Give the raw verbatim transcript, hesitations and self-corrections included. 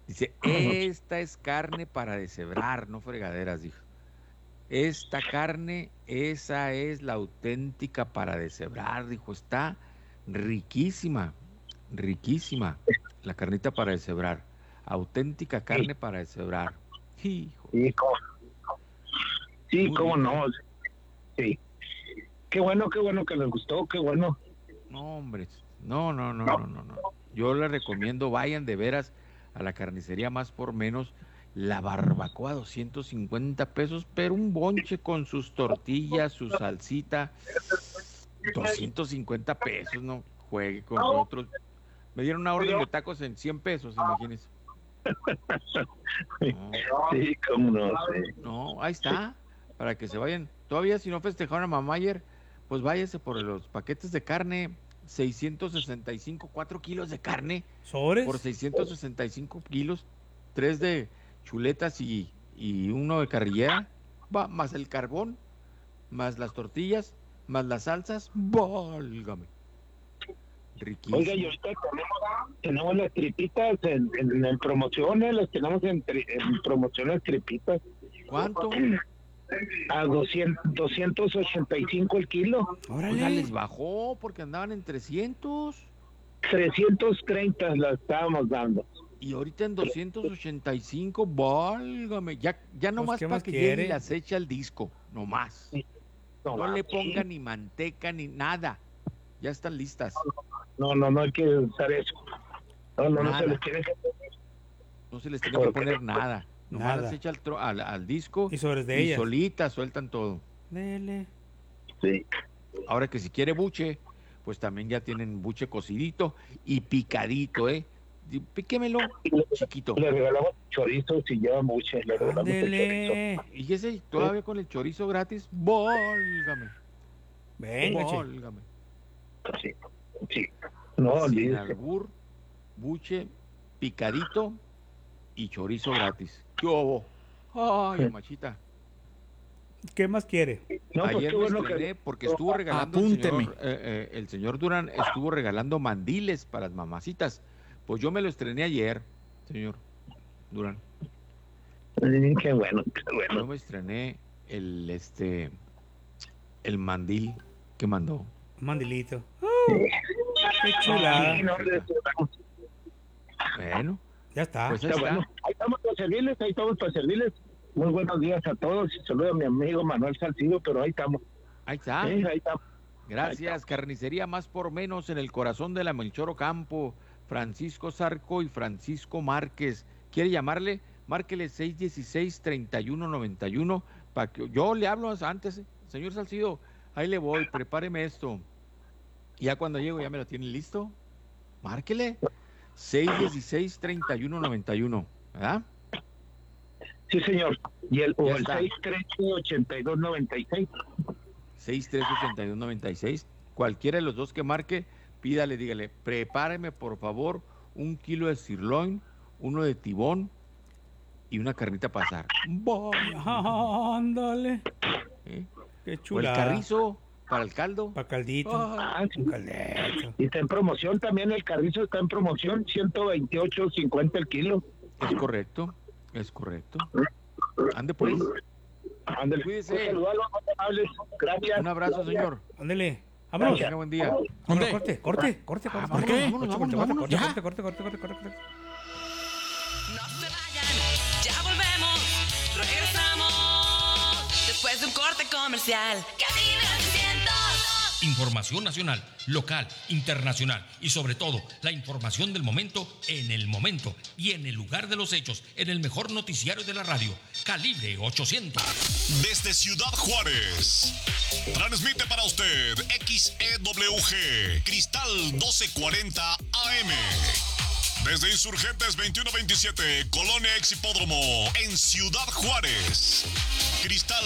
Dice, esta es carne para deshebrar, no fregaderas, dijo. Esta carne, esa es la auténtica para deshebrar, dijo. Está riquísima, riquísima la carnita para deshebrar. Auténtica carne Sí. para deshebrar. Hijo, Sí, cómo, sí, muy cómo rica, no. ¿eh? Sí. Qué bueno, qué bueno que les gustó, qué bueno. No, hombre, no, no, no, no, no, no. Yo les recomiendo, vayan de veras a la carnicería más por menos. La barbacoa, doscientos cincuenta pesos, pero un bonche con sus tortillas, su salsita, doscientos cincuenta pesos, no juegue con otros. Me dieron una orden de tacos en cien pesos, imagínense. No, Sí, cómo no, sí. no, ahí está, para que se vayan. Todavía si no festejaron a mamá ayer, pues váyase por los paquetes de carne, seiscientos sesenta y cinco, cuatro kilos de carne por ¿Sobres? seiscientos sesenta y cinco kilos, tres de chuletas y, y uno de carrillera, va, más el carbón, más las tortillas, más las salsas, válgame, Oiga, y riquísimo. ahorita tenemos, tenemos las tripitas en, en, en promociones, las tenemos en, tri- en promociones tripitas. ¿Cuánto? A doscientos, doscientos ochenta y cinco el kilo. Oiga, les Órale. bajó porque andaban en trescientos. trescientos treinta la estábamos dando. Y ahorita en doscientos ochenta y cinco, válgame, ya, ya Pues, nomás ¿qué para más que llegue y quiere? las eche al disco, nomás. No, No le sí. ponga ni manteca ni nada. Ya están listas. no, no, no hay que usar eso. No, no, no se Nada. les tiene que... No se les tiene que ¿Por qué? poner nada. Nomás Nada. las echa al, tro- al, al disco Y sobres de y ellas. solitas sueltan todo. Dele. Sí. Ahora que si quiere buche, pues también ya tienen buche cocidito y picadito, ¿eh? Di- Píquemelo chiquito. Le regalamos chorizo si lleva mucho, le regalamos el chorizo. Ándele. Y ese todavía con el chorizo gratis, válgame, Venga, che. válgame. Sí, sí. No, Sin olvídese. albur, buche, picadito y chorizo gratis. ¿Qué hubo? Ay, machita. ¿Qué más quiere? No, pues Ayer qué me bueno estrené que... porque estuvo regalando el Apúnteme. señor, eh, eh, el señor Durán estuvo regalando mandiles para las mamacitas. Pues yo me lo estrené ayer, señor Durán. Mm, Qué bueno, qué Yo bueno. me estrené el este el mandil que mandó. Un mandilito. Uh, qué chulada. Sí, no, le- Bueno, Ya está. pues ahí está está. bueno. Ahí estamos para servirles, ahí estamos para servirles. Muy buenos días a todos. Saludo a mi amigo Manuel Salcido, pero ahí estamos. Ahí está. Sí, ahí estamos. Gracias, carnicería más por menos en el corazón de la Melchor Ocampo, Francisco Zarco y Francisco Márquez. ¿Quiere llamarle? Márquele seis dieciséis, treinta y uno noventa y uno para que yo le hablo antes, eh. Señor Salcido, ahí le voy, prepáreme esto. Y ya cuando llego ya me lo tienen listo. Márquele seis dieciséis, treinta y uno noventa y uno, ¿verdad? Sí, señor. Y el, Ya o el está. seis trece, ochenta y dos noventa y seis. seis tres ochenta y dos noventa y seis. Cualquiera de los dos que marque, pídale, dígale, prepáreme por favor un kilo de sirloin, uno de tibón y una carnita para asar. Ándale. ¿Eh? Qué O el chulada. carrizo para el caldo. Pa' caldito. Ah, Ah, sí. Un caldito. Y está en promoción también, el carrizo está en promoción, ciento veintiocho cincuenta el kilo. es correcto, es correcto. Ande pues. Ándale. Cuídese. Un saludo a los amables. Gracias. Un abrazo, señor. Ándele. Vámonos. Tenga buen día. Vámonos, ¿Dónde? corte, corte, corte, corte. ¿por qué? Corte, corte, Vámonos, corte, ya. corte, corte, corte, corte, corte, corte. No se vayan, ya volvemos, regresamos después de un corte comercial. Cadena trescientos. Información nacional, local, internacional y sobre todo la información del momento en el momento y en el lugar de los hechos en el mejor noticiario de la radio, Calibre ochocientos. Desde Ciudad Juárez, transmite para usted X E W G, Cristal doce cuarenta A M. Desde Insurgentes veintiuno veintisiete, Colonia Ex Hipódromo, en Ciudad Juárez. Cristal